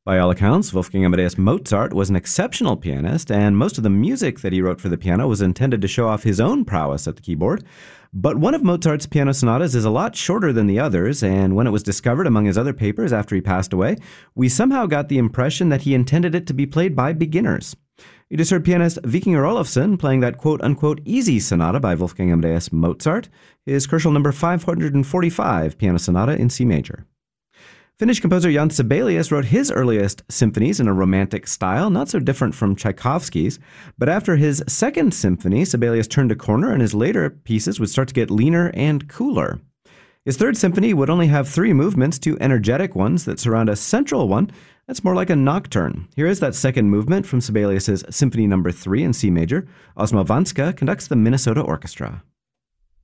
By all accounts, Wolfgang Amadeus Mozart was an exceptional pianist, and most of the music that he wrote for the piano was intended to show off his own prowess at the keyboard. But one of Mozart's piano sonatas is a lot shorter than the others, and when it was discovered among his other papers after he passed away, we somehow got the impression that he intended it to be played by beginners. You just heard pianist Vikingur Olafsson playing that quote-unquote easy sonata by Wolfgang Amadeus Mozart, his Crucial number 545 piano sonata in C major. Finnish composer Jan Sibelius wrote his earliest symphonies in a romantic style, not so different from Tchaikovsky's, but after his second symphony, Sibelius turned a corner and his later pieces would start to get leaner and cooler. His third symphony would only have 3 movements, 2 energetic ones that surround a central one that's more like a nocturne. Here is that second movement from Sibelius's Symphony number 3 in C major. Ozma Vanska conducts the Minnesota Orchestra.